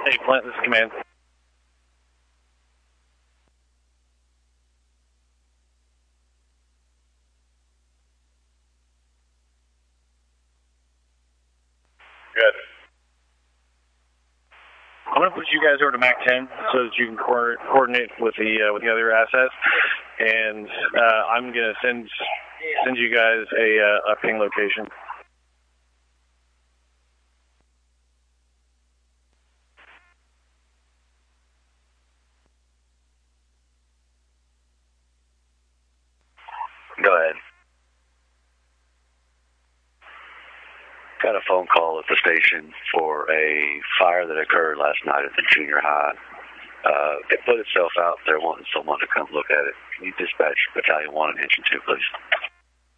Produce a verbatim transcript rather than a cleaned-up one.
Hey, Flint, this is Command. Good. I'm going to put you guys over to Mac ten so that you can co- coordinate with the uh, with the other assets, and uh, I'm going to send send you guys a, uh, a ping location. Go ahead. Got a phone call at the station for a fire that occurred last night at the junior high. Uh, it put itself out. They're wanting someone to come look at it. Can you dispatch Battalion one and Engine two, please?